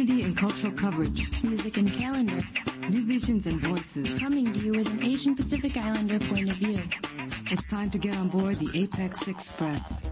community and cultural coverage, music and calendar, new visions and voices, coming to you with an Asian Pacific Islander point of view. It's time to get on board the Apex Express.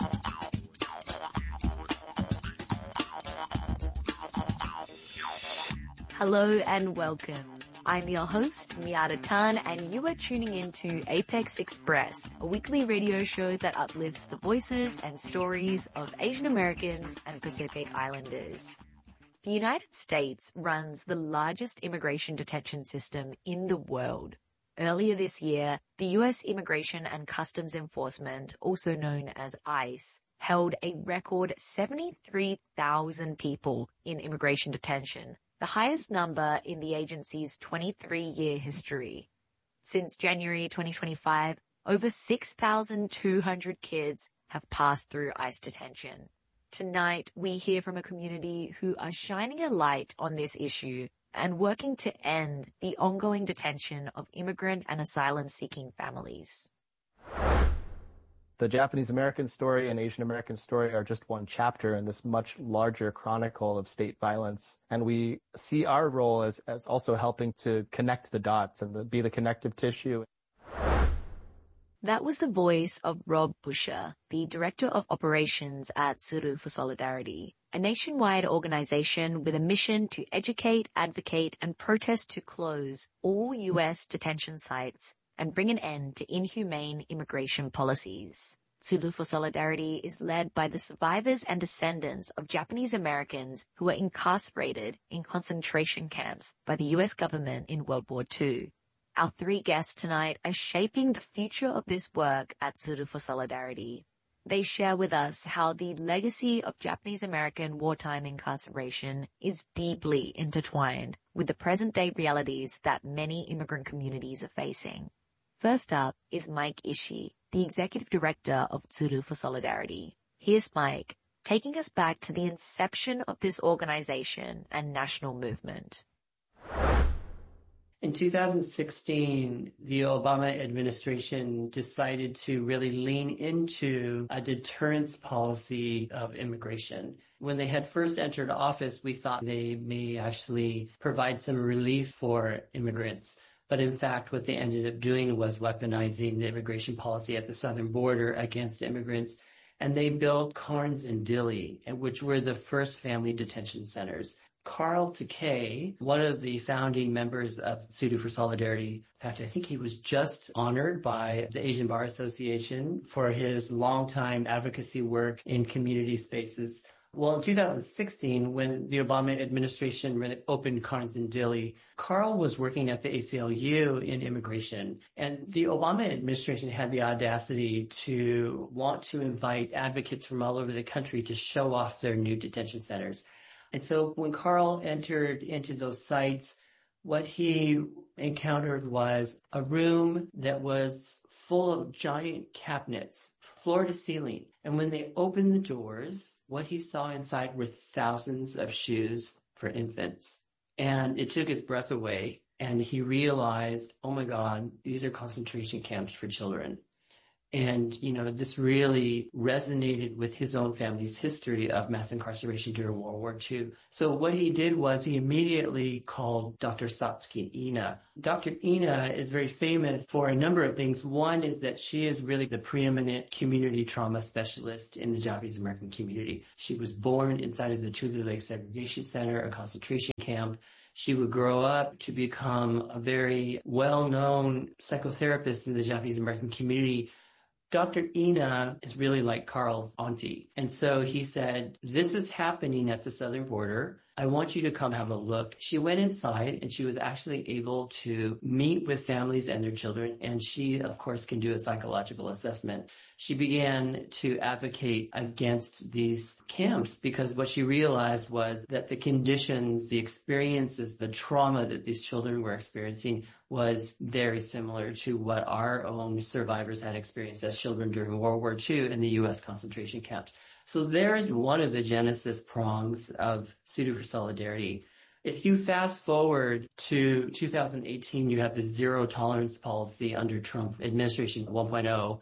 Hello and welcome. I'm your host, Miata Tan, and you are tuning into Apex Express, a weekly radio show that uplifts the voices and stories of Asian Americans and Pacific Islanders. The United States runs the largest immigration detention system in the world. Earlier this year, the U.S. Immigration and Customs Enforcement, also known as ICE, held a record 73,000 people in immigration detention, the highest number in the agency's 23-year history. Since January 2025, over 6,200 kids have passed through ICE detention. Tonight, we hear from a community who are shining a light on this issue and working to end the ongoing detention of immigrant and asylum-seeking families. The Japanese American story and Asian American story are just one chapter in this much larger chronicle of state violence. And we see our role as also helping to connect the dots and be the connective tissue. That was the voice of Rob Busher, the Director of Operations at Suru for Solidarity, a nationwide organization with a mission to educate, advocate, and protest to close all U.S. detention sites and bring an end to inhumane immigration policies. Sulu for Solidarity is led by the survivors and descendants of Japanese Americans who were incarcerated in concentration camps by the U.S. government in World War II. Our three guests tonight are shaping the future of this work at Sulu for Solidarity. They share with us how the legacy of Japanese American wartime incarceration is deeply intertwined with the present-day realities that many immigrant communities are facing. First up is Mike Ishii, the Executive Director of Tsuru for Solidarity. Here's Mike, taking us back to the inception of this organization and national movement. In 2016, the Obama administration decided to really lean into a deterrence policy of immigration. When they had first entered office, we thought they may actually provide some relief for immigrants. But in fact, what they ended up doing was weaponizing the immigration policy at the southern border against immigrants. And they built Carnes and Dilley, which were the first family detention centers. Carl Takei, one of the founding members of Sulu for Solidarity, in fact, I think he was just honored by the Asian Bar Association for his longtime advocacy work in community spaces. Well, in 2016, when the Obama administration opened Carnes and Dilley, Carl was working at the ACLU in immigration. And the Obama administration had the audacity to want to invite advocates from all over the country to show off their new detention centers. And so when Carl entered into those sites, what he encountered was a room that was full of giant cabinets, floor to ceiling. And when they opened the doors, what he saw inside were thousands of shoes for infants. And it took his breath away. And he realized, oh my God, these are concentration camps for children. And, this really resonated with his own family's history of mass incarceration during World War II. So what he did was he immediately called Dr. Satsuki Ina. Dr. Ina is very famous for a number of things. One is that she is really the preeminent community trauma specialist in the Japanese American community. She was born inside of the Tule Lake Segregation Center, a concentration camp. She would grow up to become a very well-known psychotherapist in the Japanese American community. Dr. Ina is really like Carl's auntie. And so he said, this is happening at the southern border. I want you to come have a look. She went inside and she was actually able to meet with families and their children. And she, of course, can do a psychological assessment. She began to advocate against these camps because what she realized was that the conditions, the experiences, the trauma that these children were experiencing was very similar to what our own survivors had experienced as children during World War II in the U.S. concentration camps. So there's one of the genesis prongs of Sulu for Solidarity. If you fast forward to 2018, you have the zero tolerance policy under Trump administration 1.0.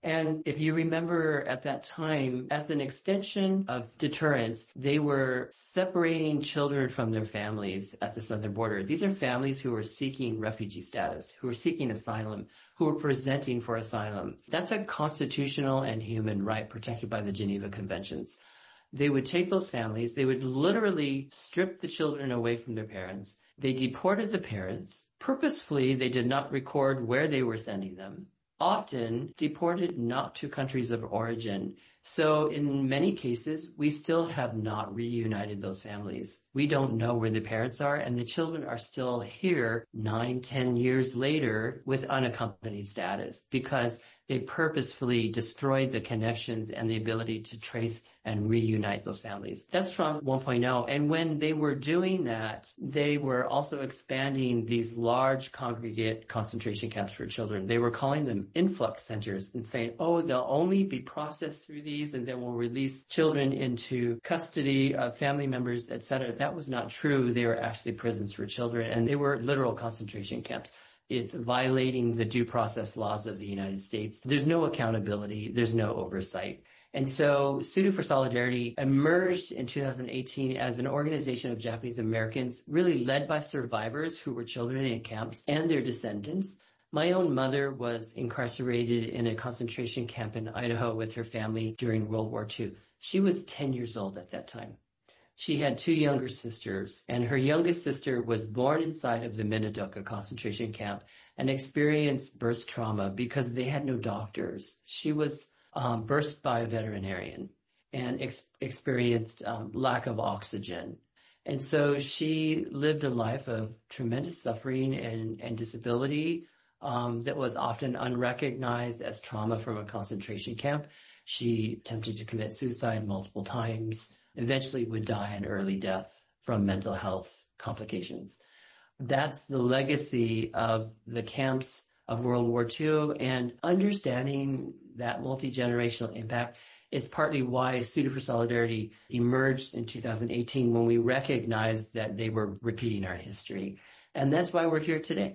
And if you remember at that time, as an extension of deterrence, they were separating children from their families at the southern border. These are families who were seeking refugee status, who were seeking asylum, who were presenting for asylum. That's a constitutional and human right protected by the Geneva Conventions. They would take those families, they would literally strip the children away from their parents. They deported the parents. Purposefully, they did not record where they were sending them. Often deported not to countries of origin. So in many cases, we still have not reunited those families. We don't know where the parents are, and the children are still here 9, 10 years later with unaccompanied status because they purposefully destroyed the connections and the ability to trace and reunite those families. That's Trauma 1.0. And when they were doing that, they were also expanding these large congregate concentration camps for children. They were calling them influx centers and saying, oh, they'll only be processed through these and then we'll release children into custody of family members, etc. That was not true. They were actually prisons for children, and they were literal concentration camps. It's violating the due process laws of the United States. There's no accountability. There's no oversight. And so Tsudu for Solidarity emerged in 2018 as an organization of Japanese Americans, really led by survivors who were children in camps and their descendants. My own mother was incarcerated in a concentration camp in Idaho with her family during World War II. She was 10 years old at that time. She had 2 younger sisters, and her youngest sister was born inside of the Minidoka concentration camp and experienced birth trauma because they had no doctors. She was birthed by a veterinarian and experienced lack of oxygen. And so she lived a life of tremendous suffering and disability that was often unrecognized as trauma from a concentration camp. She attempted to commit suicide multiple times, eventually would die an early death from mental health complications. That's the legacy of the camps of World War II, and understanding that multi-generational impact is partly why Tsudu for Solidarity emerged in 2018 when we recognized that they were repeating our history. And that's why we're here today.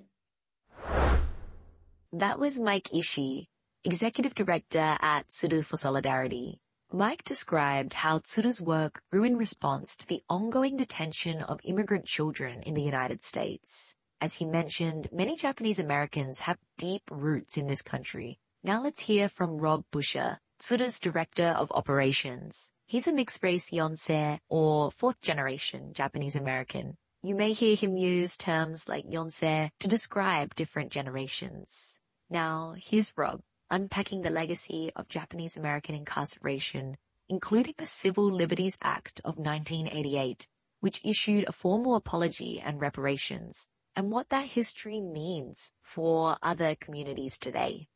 That was Mike Ishii, Executive Director at Tsudu for Solidarity. Mike described how Tsudu's work grew in response to the ongoing detention of immigrant children in the United States. As he mentioned, many Japanese Americans have deep roots in this country. Now let's hear from Rob Busher, Tsudu's Director of Operations. He's a mixed-race Yonsei, or fourth-generation Japanese American. You may hear him use terms like Yonsei to describe different generations. Now, here's Rob, unpacking the legacy of Japanese American incarceration, including the Civil Liberties Act of 1988, which issued a formal apology and reparations, and what that history means for other communities today.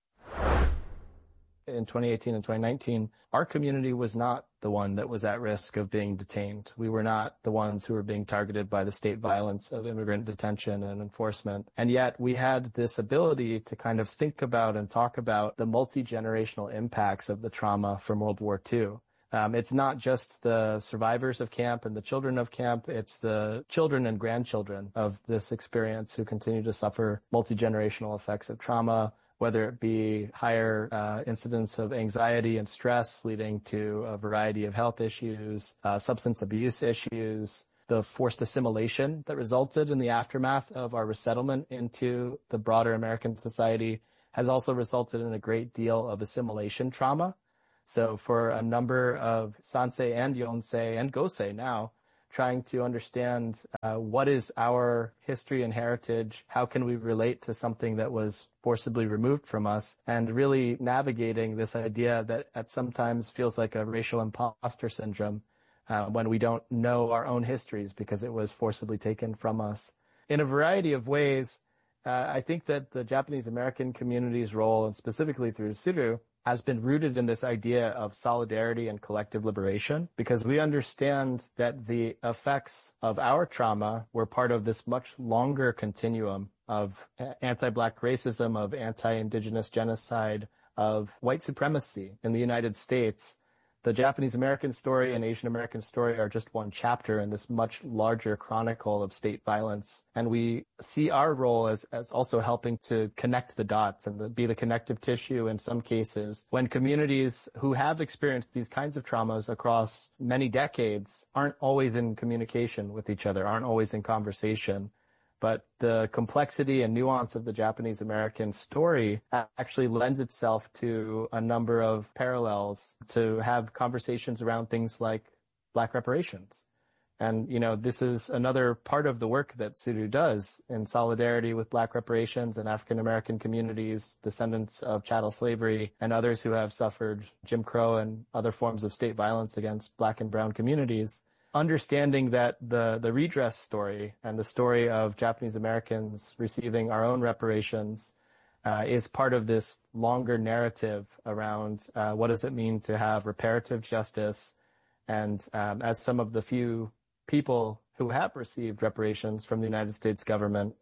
In 2018 and 2019, our community was not the one that was at risk of being detained. We were not the ones who were being targeted by the state violence of immigrant detention and enforcement. And yet we had this ability to kind of think about and talk about the multi-generational impacts of the trauma from World War II. It's not just the survivors of camp and the children of camp, it's the children and grandchildren of this experience who continue to suffer multi-generational effects of trauma, whether it be higher incidence of anxiety and stress leading to a variety of health issues, substance abuse issues, the forced assimilation that resulted in the aftermath of our resettlement into the broader American society has also resulted in a great deal of assimilation trauma. So for a number of Sansei and Yonsei and Gosei now, trying to understand what is our history and heritage, how can we relate to something that was forcibly removed from us, and really navigating this idea that at sometimes feels like a racial imposter syndrome when we don't know our own histories because it was forcibly taken from us. In a variety of ways, I think that the Japanese American community's role, and specifically through Tsudu, has been rooted in this idea of solidarity and collective liberation, because we understand that the effects of our trauma were part of this much longer continuum of anti-Black racism, of anti-Indigenous genocide, of white supremacy in the United States The Japanese American story and Asian American story are just one chapter in this much larger chronicle of state violence. And we see our role as also helping to connect the dots and be the connective tissue in some cases when communities who have experienced these kinds of traumas across many decades aren't always in communication with each other, aren't always in conversation. But the complexity and nuance of the Japanese American story actually lends itself to a number of parallels to have conversations around things like Black reparations. And, this is another part of the work that Tsuru does in solidarity with Black reparations and African American communities, descendants of chattel slavery, and others who have suffered Jim Crow and other forms of state violence against Black and brown communities. Understanding that the redress story and the story of Japanese Americans receiving our own reparations is part of this longer narrative around what does it mean to have reparative justice. And as some of the few people who have received reparations from the United States government,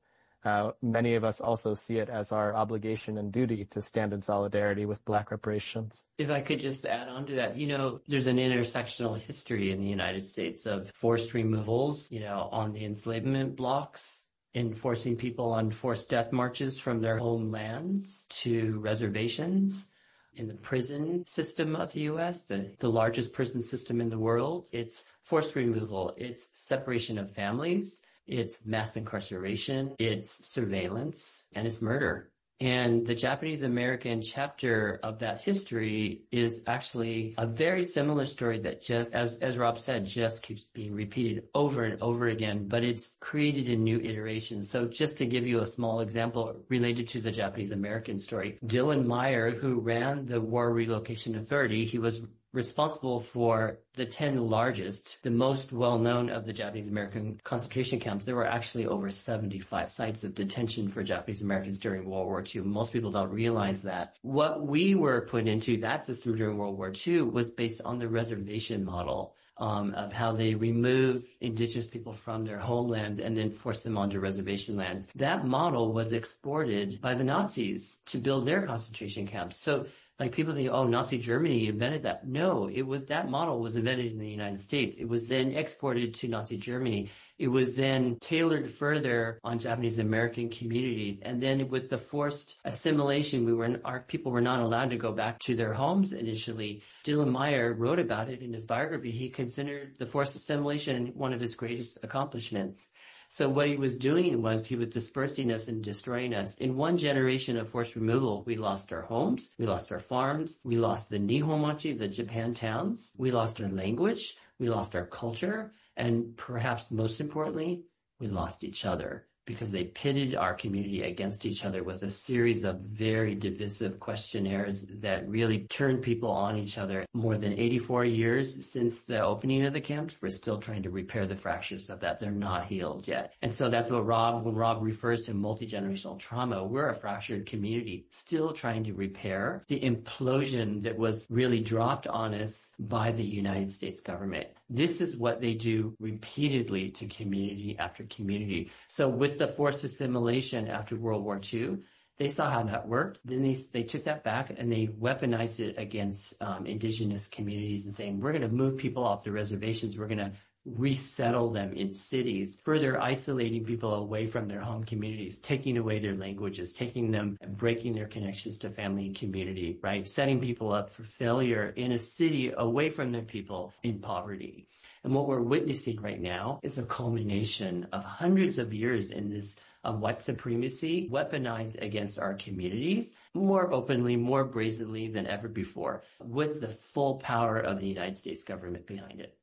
many of us also see it as our obligation and duty to stand in solidarity with Black reparations. If I could just add on to that, there's an intersectional history in the United States of forced removals, on the enslavement blocks, enforcing people on forced death marches from their homelands to reservations. In the prison system of the U.S., the largest prison system in the world, it's forced removal, it's separation of families, it's mass incarceration, it's surveillance, and it's murder. And the Japanese American chapter of that history is actually a very similar story that just, as Rob said, just keeps being repeated over and over again, but it's created in new iterations. So just to give you a small example related to the Japanese American story, Dylan Meyer, who ran the War Relocation Authority, he was responsible for the 10 largest, the most well-known of the Japanese American concentration camps. There were actually over 75 sites of detention for Japanese Americans during World War II. Most people don't realize that. What we were put into that system during World War II was based on the reservation model of how they removed indigenous people from their homelands and then forced them onto reservation lands. That model was exported by the Nazis to build their concentration camps. So people think, Nazi Germany invented that. No, that model was invented in the United States. It was then exported to Nazi Germany. It was then tailored further on Japanese American communities. And then with the forced assimilation, our people were not allowed to go back to their homes initially. Dylan Meyer wrote about it in his biography. He considered the forced assimilation one of his greatest accomplishments. So what he was doing was he was dispersing us and destroying us. In one generation of forced removal, we lost our homes, we lost our farms, we lost the Nihonmachi, the Japan towns, we lost our language, we lost our culture, and perhaps most importantly, we lost each other because they pitted our community against each other with a series of very divisive questionnaires that really turned people on each other. More than 84 years since the opening of the camps, we're still trying to repair the fractures of that. They're not healed yet. And so that's what when Rob refers to multi-generational trauma, we're a fractured community still trying to repair the implosion that was really dropped on us by the United States government. This is what they do repeatedly to community after community. So with the forced assimilation after World War II, they saw how that worked. Then they took that back and they weaponized it against indigenous communities and saying, we're going to move people off the reservations. We're going to resettle them in cities, further isolating people away from their home communities, taking away their languages, taking them and breaking their connections to family and community, right? Setting people up for failure in a city away from their people in poverty. And what we're witnessing right now is a culmination of hundreds of years in this of white supremacy weaponized against our communities more openly, more brazenly than ever before, with the full power of the United States government behind it.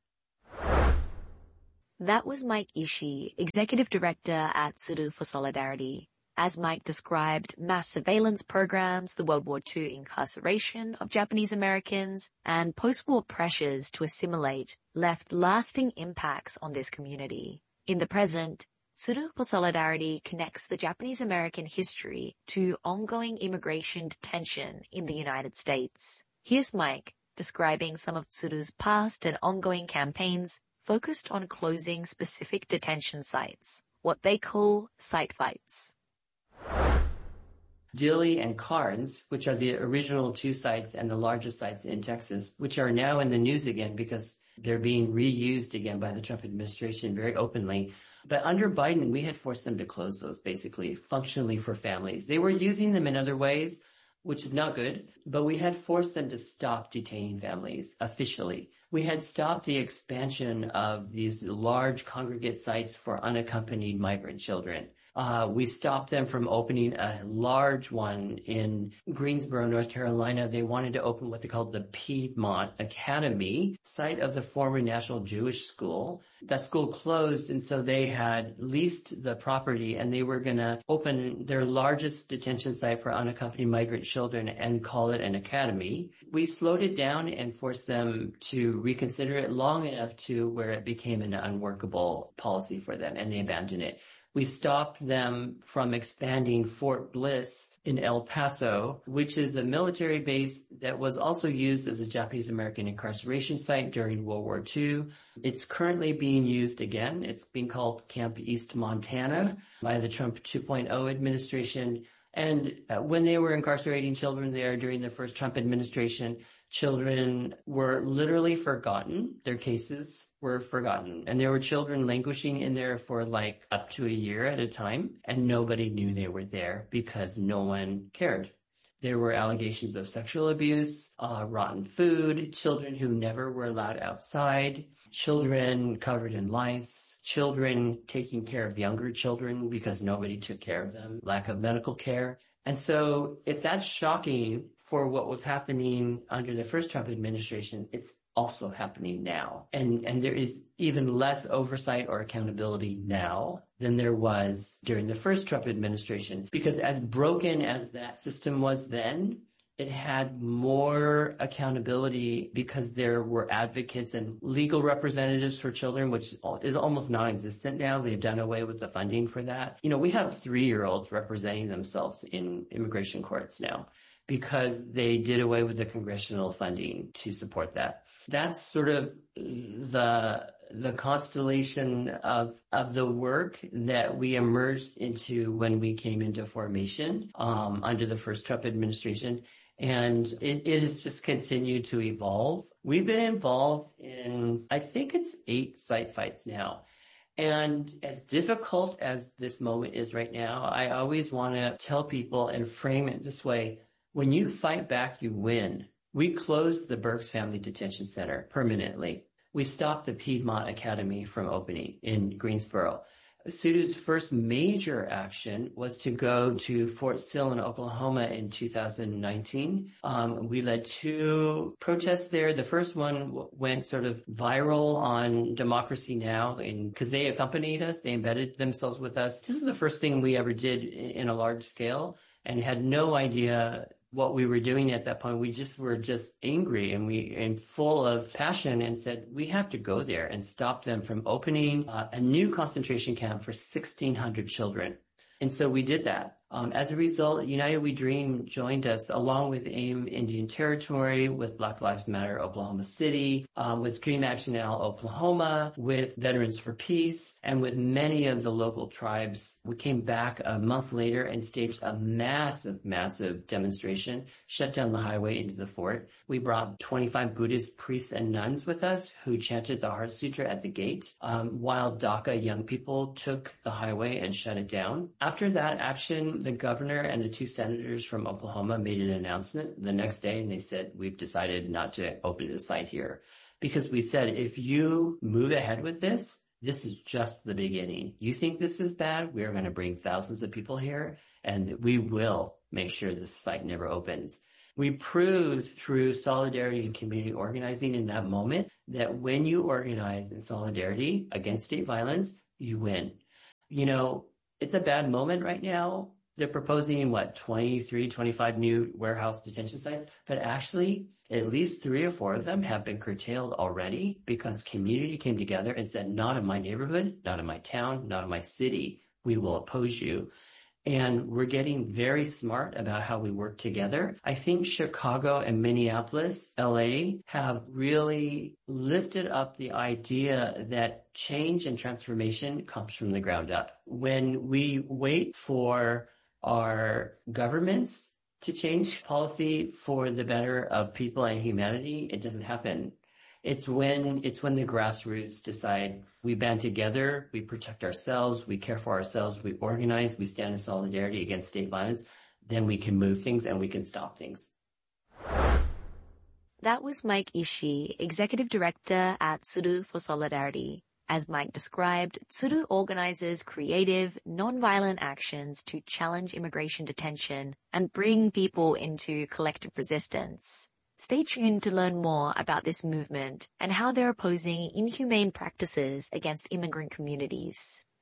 That was Mike Ishii, Executive Director at Tsuru for Solidarity. As Mike described, mass surveillance programs, the World War II incarceration of Japanese Americans, and post-war pressures to assimilate left lasting impacts on this community. In the present, Tsuru for Solidarity connects the Japanese American history to ongoing immigration detention in the United States. Here's Mike describing some of Tsuru's past and ongoing campaigns focused on closing specific detention sites, what they call site fights. Dilley and Carnes, which are the original two sites and the largest sites in Texas, which are now in the news again because they're being reused again by the Trump administration very openly. But under Biden, we had forced them to close those basically functionally for families. They were using them in other ways, which is not good, but we had forced them to stop detaining families officially. We had stopped the expansion of these large congregate sites for unaccompanied migrant children. We stopped them from opening a large one in Greensboro, North Carolina. They wanted to open what they called the Piedmont Academy, site of the former National Jewish School. That school closed, and so they had leased the property, and they were going to open their largest detention site for unaccompanied migrant children and call it an academy. We slowed it down and forced them to reconsider it long enough to where it became an unworkable policy for them, and they abandoned it. We stopped them from expanding Fort Bliss in El Paso, which is a military base that was also used as a Japanese-American incarceration site during World War II. It's currently being used again. It's being called Camp East Montana by the Trump 2.0 administration. And when they were incarcerating children there during the first Trump administration, children were literally forgotten. Their cases were forgotten. And there were children languishing in there for like up to a year at a time. And nobody knew they were there because no one cared. There were allegations of sexual abuse, rotten food, children who never were allowed outside, children covered in lice, children taking care of younger children because nobody took care of them, lack of medical care. And so if that's shocking for what was happening under the first Trump administration, it's also happening now. And there is even less oversight or accountability now than there was during the first Trump administration, because as broken as that system was then, it had more accountability because there were advocates and legal representatives for children, which is almost non-existent now. They've done away with the funding for that. You know, we have 3-year-olds representing themselves in immigration courts now because they did away with the congressional funding to support that. That's sort of the constellation of the work that we emerged into when we came into formation under the first Trump administration. And it has just continued to evolve. We've been involved in, I think it's 8 site fights now. And as difficult as this moment is right now, I always want to tell people and frame it this way. When you fight back, you win. We closed the Burks Family Detention Center permanently. We stopped the Piedmont Academy from opening in Greensboro. SUDU's first major action was to go to Fort Sill in Oklahoma in 2019. We led 2 protests there. The first one went sort of viral on Democracy Now! Because they accompanied us. They embedded themselves with us. This is the first thing we ever did in a large scale and had no idea what we were doing at that point. We were just angry and full of passion and said, we have to go there and stop them from opening a new concentration camp for 1,600 children. And so we did that. As a result, United We Dream joined us along with AIM Indian Territory, with Black Lives Matter Oklahoma City, with Dream Action Now Oklahoma, with Veterans for Peace, and with many of the local tribes. We came back a month later and staged a massive demonstration, shut down the highway into the fort. We brought 25 Buddhist priests and nuns with us who chanted the Heart Sutra at the gate, while DACA young people took the highway and shut it down. After that action, the governor and the 2 senators from Oklahoma made an announcement the next day, and they said, we've decided not to open the site here. Because we said, if you move ahead with this, this is just the beginning. You think this is bad? We are going to bring thousands of people here, and we will make sure this site never opens. We proved through solidarity and community organizing in that moment that when you organize in solidarity against state violence, you win. You know, it's a bad moment right now. They're proposing, 23, 25 new warehouse detention sites, but actually at least 3 or 4 of them have been curtailed already because community came together and said, not in my neighborhood, not in my town, not in my city. We will oppose you. And we're getting very smart about how we work together. I think Chicago and Minneapolis, LA, have really lifted up the idea that change and transformation comes from the ground up. When we wait for our governments to change policy for the better of people and humanity. It doesn't happen. It's when the grassroots decide we band together, we protect ourselves, we care for ourselves, we organize, we stand in solidarity against state violence, then we can move things and we can stop things. That was Mike Ishii, Executive Director at Tsuru for Solidarity. As Mike described, Tsuru organizes creative, non-violent actions to challenge immigration detention and bring people into collective resistance. Stay tuned to learn more about this movement and how they're opposing inhumane practices against immigrant communities.